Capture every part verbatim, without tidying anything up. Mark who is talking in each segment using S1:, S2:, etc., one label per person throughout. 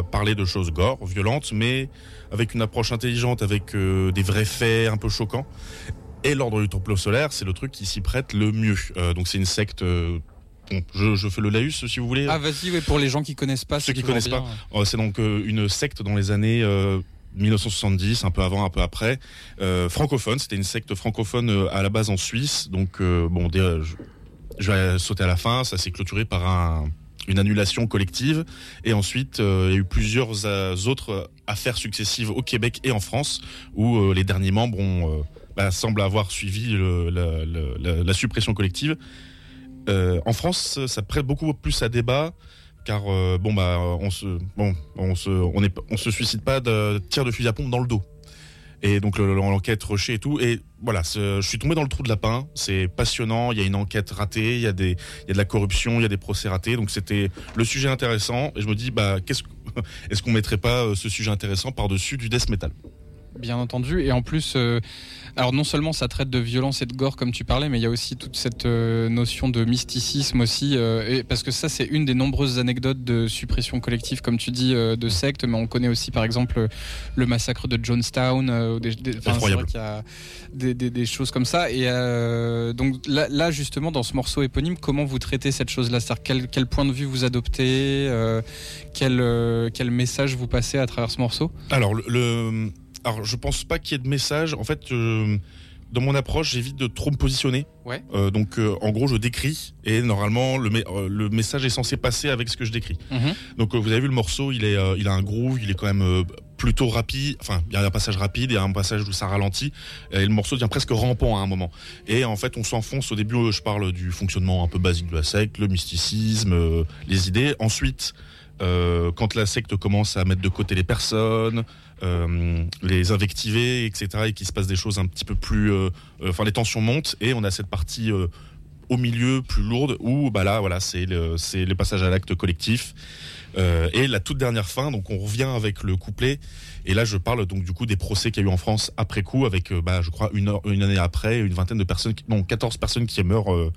S1: parler de choses gore, violentes, mais avec une approche intelligente, avec euh, des vrais faits un peu choquants. Et l'Ordre du Temple solaire, c'est le truc qui s'y prête le mieux. Euh, donc c'est une secte... Euh, Bon, je, je fais le laïus si vous voulez.
S2: Ah vas-y, ouais, pour les gens qui connaissent pas.
S1: Ceux qui
S2: toujours
S1: connaissent
S2: bien.
S1: pas, euh, c'est donc euh, une secte dans les années euh, dix-neuf cent soixante-dix, un peu avant, un peu après, euh, francophone. C'était une secte francophone euh, à la base en Suisse. Donc euh, bon, déjà, je, je vais sauter à la fin. Ça s'est clôturé par un, une annulation collective. Et ensuite, euh, il y a eu plusieurs euh, autres affaires successives au Québec et en France où euh, les derniers membres ont euh, bah, semblent avoir suivi le, la, la, la, la suppression collective. Euh, en France, ça prête beaucoup plus à débat, car euh, bon bah on se bon on se on est on se suicide pas de tir de fusil à pompe dans le dos. Et donc le, l'enquête rushée et tout. Et voilà, je suis tombé dans le trou de lapin. C'est passionnant. Il y a une enquête ratée, il y a des il y a de la corruption, il y a des procès ratés. Donc c'était le sujet intéressant. Et je me dis bah qu'est-ce est-ce qu'on mettrait pas ce sujet intéressant par-dessus du death metal?
S2: Bien entendu, et en plus, euh, alors non seulement ça traite de violence et de gore comme tu parlais, mais il y a aussi toute cette euh, notion de mysticisme aussi, euh, et parce que ça c'est une des nombreuses anecdotes de suppression collective, comme tu dis, euh, de sectes, mais on connaît aussi par exemple le massacre de Jonestown, euh, des, des, enfin, c'est vrai qu'il y a des, des, des choses comme ça, et euh, donc là, là justement dans ce morceau éponyme, comment vous traitez cette chose-là, c'est-à-dire quel, quel point de vue vous adoptez, euh, quel, euh, quel message vous passez à travers ce morceau?
S1: Alors le, le... Alors, je pense pas qu'il y ait de message. En fait, euh, dans mon approche, j'évite de trop me positionner.
S2: Ouais.
S1: Euh, donc, euh, en gros, je décris et normalement, le, euh, le message est censé passer avec ce que je décris. Mm-hmm. Donc, euh, vous avez vu le morceau, il est, euh, il a un groove, il est quand même euh, plutôt rapide. Enfin, il y a un passage rapide, il y a un passage où ça ralentit, et le morceau devient presque rampant à un moment. Et en fait, on s'enfonce. Au début, euh, je parle du fonctionnement un peu basique de la secte, le mysticisme, euh, les idées. Ensuite, euh, quand la secte commence à mettre de côté les personnes, Euh, les invectiver, et cetera, et qu'il se passe des choses un petit peu plus, euh, euh, enfin les tensions montent, et on a cette partie euh, au milieu plus lourde où bah là voilà c'est le c'est le passage à l'acte collectif, euh, et la toute dernière fin, donc on revient avec le couplet, et là je parle donc du coup des procès qu'il y a eu en France après coup, avec euh, bah je crois une heure, une année après, une vingtaine de personnes qui, non quatorze personnes qui meurent. Euh,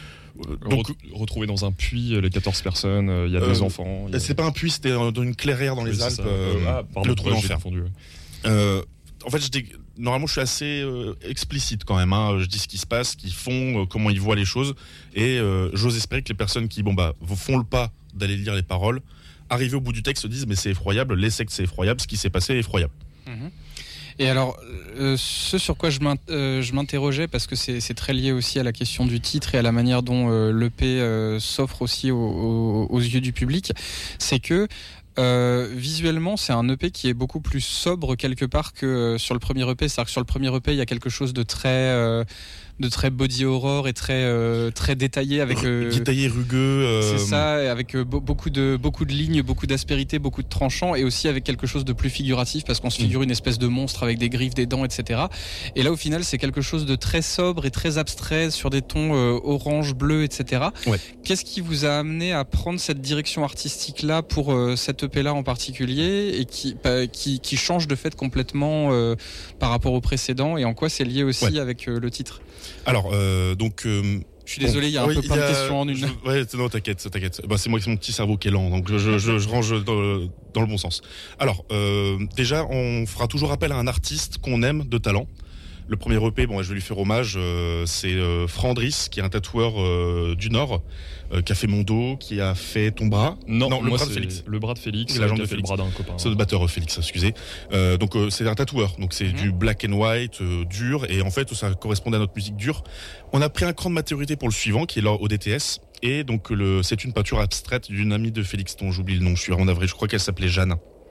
S3: Donc, retrouvés dans un puits, les quatorze personnes, il y a euh, deux enfants. A...
S1: C'est pas un puits, c'était dans une clairière dans les oui, Alpes. Euh,
S3: ah, pardon,
S1: le trou d'enfer.
S3: Confondu, ouais.
S1: euh, en fait, j'étais... normalement, je suis assez euh, explicite quand même. Hein. Je dis ce qui se passe, ce qu'ils font, euh, comment ils voient les choses. Et euh, j'ose espérer que les personnes qui bon, bah, font le pas d'aller lire les paroles, arrivés au bout du texte, se disent mais c'est effroyable, les sectes c'est effroyable, ce qui s'est passé est effroyable.
S2: Mmh. Et alors, euh, ce sur quoi je, m'in- euh, je m'interrogeais, parce que c'est, c'est très lié aussi à la question du titre et à la manière dont euh, l'E P euh, s'offre aussi au, au, aux yeux du public, c'est que euh, visuellement, c'est un E P qui est beaucoup plus sobre quelque part que euh, sur le premier E P. C'est-à-dire que sur le premier E P, il y a quelque chose de très... Euh, de très body horror et très euh, très détaillé avec euh,
S1: détaillé rugueux euh...
S2: c'est ça, avec euh, beaucoup de beaucoup de lignes, beaucoup d'aspérité, beaucoup de tranchants, et aussi avec quelque chose de plus figuratif, parce qu'on se figure mmh. une espèce de monstre avec des griffes, des dents, et cetera. Et là au final c'est quelque chose de très sobre et très abstrait sur des tons euh, orange, bleu, et cetera. Ouais. Qu'est-ce qui vous a amené à prendre cette direction artistique là pour euh, cette E P là en particulier, et qui bah, qui, qui change de fait complètement euh, par rapport au précédent, et en quoi c'est lié aussi ouais. avec euh, le titre?
S1: Alors, euh, donc... Euh,
S2: je suis désolé, il y a un oui, peu plein de questions en une.
S1: Je, ouais, non, t'inquiète, t'inquiète. Bah, c'est moi, c'est mon petit cerveau qui est lent, donc je, je, je, je range dans, dans le bon sens. Alors, euh, déjà, on fera toujours appel à un artiste qu'on aime de talent. Le premier E P, bon, je vais lui faire hommage, euh, c'est euh, Frandris, qui est un tatoueur euh, du Nord, euh, qui a fait mon dos, qui a fait ton bras.
S3: Non,
S1: non le
S3: moi
S1: bras
S3: c'est
S1: de Félix.
S3: Le bras de Félix,
S1: c'est la jambe de
S3: Félix. Le bras d'un copain.
S1: C'est le batteur Félix, excusez. Euh, donc euh, c'est un tatoueur, donc c'est mmh. du black and white, euh, dur, et en fait ça correspondait à notre musique dure. On a pris un cran de maturité pour le suivant, qui est l'O D T S, et donc le, c'est une peinture abstraite d'une amie de Félix, dont j'oublie le nom, je suis vraiment navré, je crois qu'elle s'appelait Jeanne.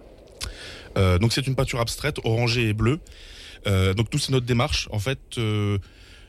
S1: Euh, donc c'est une peinture abstraite, orangée et bleue. Euh, donc nous c'est notre démarche en fait. Euh,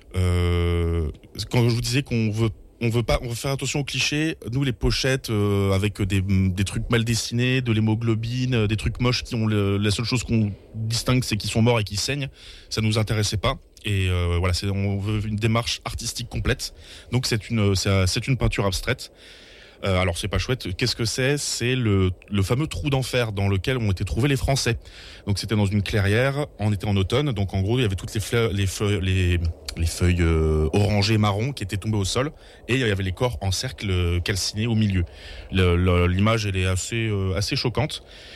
S1: euh, quand je vous disais qu'on veut, on veut pas, on veut faire attention aux clichés. Nous les pochettes euh, avec des, des trucs mal dessinés, de l'hémoglobine, des trucs moches qui ont le, la seule chose qu'on distingue c'est qu'ils sont morts et qu'ils saignent. Ça nous intéressait pas. Et euh, voilà, c'est, on veut une démarche artistique complète. Donc c'est une, c'est, c'est une peinture abstraite. Euh, alors c'est pas chouette. Qu'est-ce que c'est ? C'est le, le fameux trou d'enfer dans lequel ont été trouvés les Français. Donc c'était dans une clairière. On était en automne, donc en gros il y avait toutes les fleurs, les feuilles, les, les feuilles euh, orangées, marron qui étaient tombées au sol, et il y avait les corps en cercle euh, calcinés au milieu. Le, le, l'image elle est assez, euh, assez choquante.